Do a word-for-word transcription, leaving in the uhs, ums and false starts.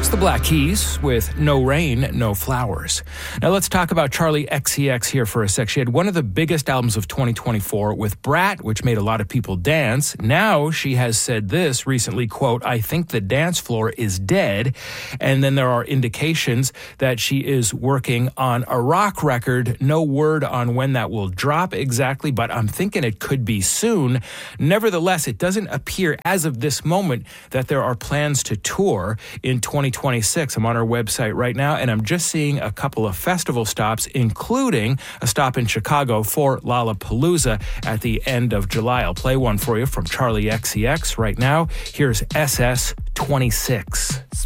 It's the Black Keys with No Rain, No Flowers. Now let's talk about Charli X C X here for a sec. She had one of the biggest albums of twenty twenty-four with Brat, which made a lot of people dance. Now she has said this recently, quote, "I think the dance floor is dead." And then there are indications that she is working on a rock record. No word on when that will drop exactly, but I'm thinking it could be soon. Nevertheless, it doesn't appear as of this moment that there are plans to tour in twenty twenty-six. I'm on her website right now, and I'm just seeing a couple of festival stops, including a stop in Chicago for Lollapalooza at the end of July. I'll play one for you from Charli X C X right now. Here's S S twenty-six.